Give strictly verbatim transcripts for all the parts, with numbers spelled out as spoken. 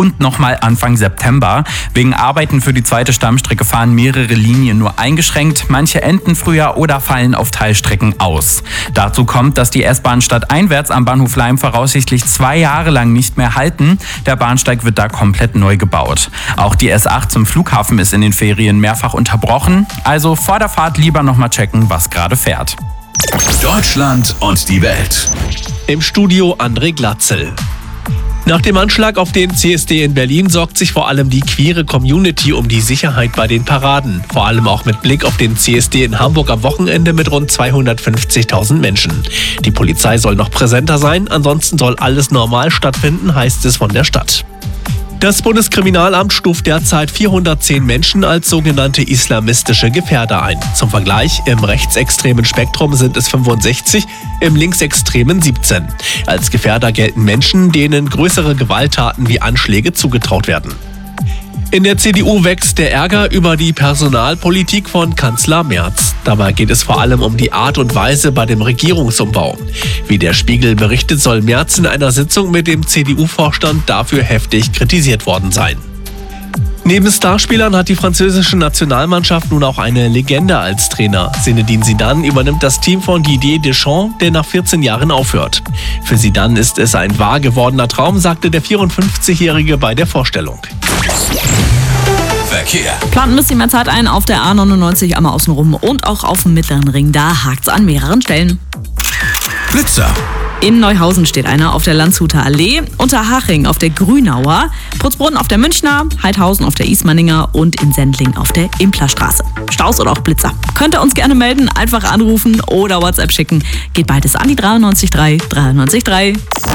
und nochmal Anfang September. Wegen Arbeiten für die zweite Stammstrecke fahren mehrere Linien nur eingeschränkt. Manche enden früher oder fallen auf Teilstrecken aus. Dazu kommt, dass die S-Bahn stadteinwärts am Bahnhof Laim voraussichtlich zwei Jahre lang nicht mehr halten. Der Bahnsteig wird da komplett neu gebaut. Auch die S acht zum Flughafen ist in den Ferien mehrfach unterbrochen. Also vor der Fahrt lieber nochmal checken, was gerade fährt. Deutschland und die Welt. Im Studio André Glatzel. Nach dem Anschlag auf den C S D in Berlin sorgt sich vor allem die queere Community um die Sicherheit bei den Paraden. Vor allem auch mit Blick auf den C S D in Hamburg am Wochenende mit rund zweihundertfünfzigtausend Menschen. Die Polizei soll noch präsenter sein, ansonsten soll alles normal stattfinden, heißt es von der Stadt. Das Bundeskriminalamt stuft derzeit vierhundertzehn Menschen als sogenannte islamistische Gefährder ein. Zum Vergleich, im rechtsextremen Spektrum sind es fünfundsechzig, im linksextremen siebzehn. Als Gefährder gelten Menschen, denen größere Gewalttaten wie Anschläge zugetraut werden. In der C D U wächst der Ärger über die Personalpolitik von Kanzler Merz. Dabei geht es vor allem um die Art und Weise bei dem Regierungsumbau. Wie der Spiegel berichtet, soll Merz in einer Sitzung mit dem C D U-Vorstand dafür heftig kritisiert worden sein. Neben Starspielern hat die französische Nationalmannschaft nun auch eine Legende als Trainer. Zinedine Zidane übernimmt das Team von Didier Deschamps, der nach vierzehn Jahren aufhört. Für Zidane ist es ein wahr gewordener Traum, sagte der vierundfünfzigjährige bei der Vorstellung. Verkehr. Plant ein bisschen mehr Zeit ein auf der A neunundneunzig einmal außenrum und auch auf dem Mittleren Ring. Da hakt's an mehreren Stellen. Blitzer. In Neuhausen steht einer auf der Landshuter Allee, Unterhaching auf der Grünauer, Putzbrunn auf der Münchner, Heidhausen auf der Ismaninger und in Sendling auf der Implerstraße. Staus oder auch Blitzer? Könnt ihr uns gerne melden, einfach anrufen oder WhatsApp schicken. Geht beides an die dreiundneunzig drei dreiundneunzig drei.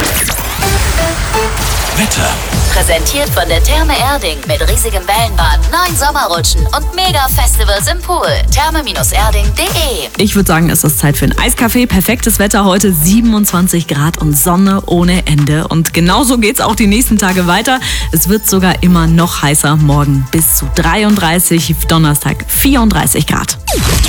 Wetter. Präsentiert von der Therme Erding mit riesigem Wellenbad, neun Sommerrutschen und Mega-Festivals im Pool. therme erding punkt de. Ich würde sagen, es ist Zeit für ein Eiskaffee. Perfektes Wetter heute, siebenundzwanzig Grad und Sonne ohne Ende. Und genauso geht's auch die nächsten Tage weiter. Es wird sogar immer noch heißer. Morgen bis zu dreiunddreißig, Donnerstag vierunddreißig Grad.